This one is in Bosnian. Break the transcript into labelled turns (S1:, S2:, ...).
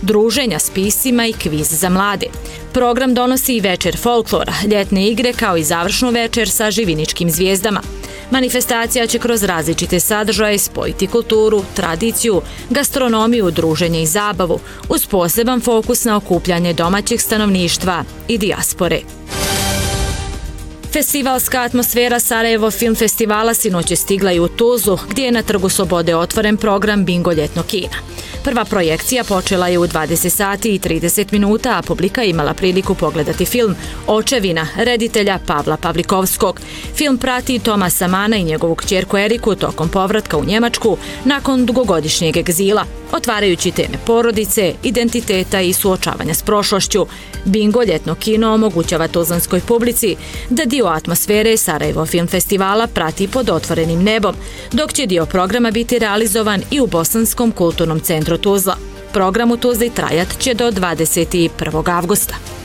S1: druženja s piscima i kviz za mlade. Program donosi i večer folklora, ljetne igre kao i završnu večer sa živiničkim zvijezdama. Manifestacija će kroz različite sadržaje spojiti kulturu, tradiciju, gastronomiju, druženje i zabavu, uz poseban fokus na okupljanje domaćeg stanovništva i dijaspore. Festivalska atmosfera Sarajevo Film Festivala sinoć je stigla i u Tuzlu, gdje je na Trgu Slobode otvoren program Bingo ljetnog kina. Prva projekcija počela je u 20 sati i 30 minuta, a publika imala priliku pogledati film Očevina reditelja Pavla Pavlikovskog. Film prati Tomasa Mana i njegovu kćerku Eriku tokom povratka u Njemačku nakon dugogodišnjeg egzila, otvarajući teme porodice, identiteta i suočavanja s prošlošću. Bingo ljetno kino omogućava tuzlanskoj publici da dio atmosfere Sarajevo Film Festivala prati pod otvorenim nebom, dok će dio programa biti realizovan i u Bosanskom kulturnom centru Tuzla. Program u Tuzli trajat će do 21. avgusta.